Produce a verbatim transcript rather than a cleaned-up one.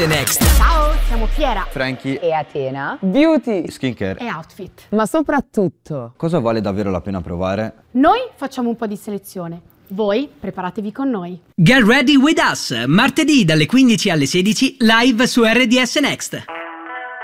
Next. Ciao, siamo Fiera Frankie e Atena. Beauty, Skincare. e Outfit. ma soprattutto Cosa vale davvero la pena provare? Noi facciamo un po' di selezione. Voi preparatevi con noi. Get ready with us. Martedì dalle quindici alle sedici live su R D S Next.